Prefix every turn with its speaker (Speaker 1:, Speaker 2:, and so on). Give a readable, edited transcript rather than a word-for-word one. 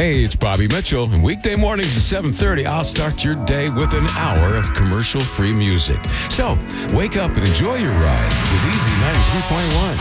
Speaker 1: Hey, it's Bobby Mitchell, and weekday mornings at 7:30, I'll start your day with an hour of commercial-free music. So, wake up and enjoy your ride with Easy 93.1.